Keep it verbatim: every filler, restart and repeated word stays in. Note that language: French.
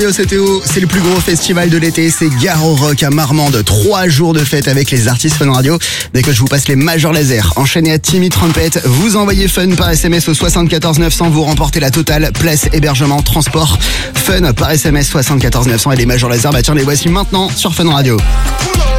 C'est Théo, c'est le plus gros festival de l'été, c'est Garo Rock à Marmande. Trois jours de fête avec les artistes Fun Radio. Dès que je vous passe les Major Laser, enchaînés à Timmy Trumpet, vous envoyez Fun par S M S au soixante-quatorze neuf cents, vous remportez la totale, place, hébergement, transport. Fun par S M S soixante-quatorze neuf cents et les Major Laser, bah tiens, les voici maintenant sur Fun Radio.